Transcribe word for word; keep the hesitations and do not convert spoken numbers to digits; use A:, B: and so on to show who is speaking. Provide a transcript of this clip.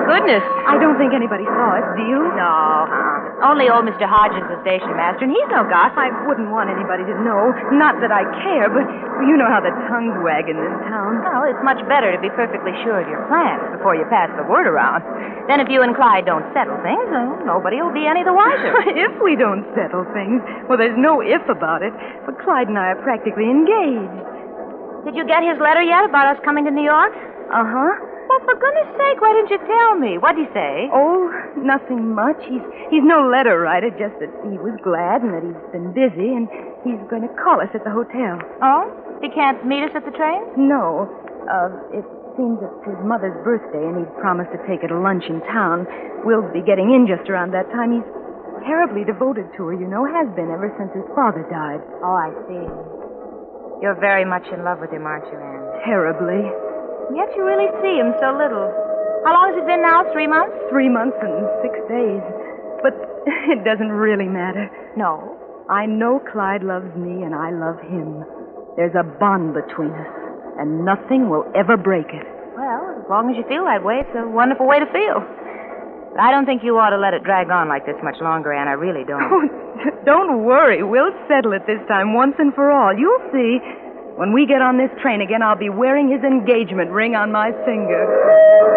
A: goodness.
B: I don't think anybody saw us, do you?
A: No. Uh, only old Mister Hodges, the station master, and he's no gossip.
B: I wouldn't want anybody to know. Not that I care, but you know how the tongues wag in this town.
A: Well, it's much better to be perfectly sure of your plans before you pass the word around. Then if you and Clyde don't settle things, well, nobody will be any the wiser.
B: If we don't settle things, well, there's no if about it. But Clyde and I are practically engaged.
A: Did you get his letter yet about us coming to New York?
B: Uh-huh.
A: Well, for goodness sake, why didn't you tell me? What'd he say?
B: Oh, nothing much. He's he's no letter writer, just that he was glad and that he's been busy, and he's going to call us at the hotel.
A: Oh? He can't meet us at the train?
B: No. Uh, it seems it's his mother's birthday, and he'd promised to take her to lunch in town. We'll be getting in just around that time. He's terribly devoted to her, you know, has been ever since his father died.
A: Oh, I see. You're very much in love with him, aren't you, Anne?
B: Terribly.
A: Yet you really see him so little. How long has it been now? Three months?
B: Three months and six days. But it doesn't really matter.
A: No.
B: I know Clyde loves me and I love him. There's a bond between us, and nothing will ever break it.
A: Well, as long as you feel that way, it's a wonderful way to feel. But I don't think you ought to let it drag on like this much longer, Anne. I really don't.
B: Oh, don't worry. We'll settle it this time once and for all. You'll see. When we get on this train again, I'll be wearing his engagement ring on my finger.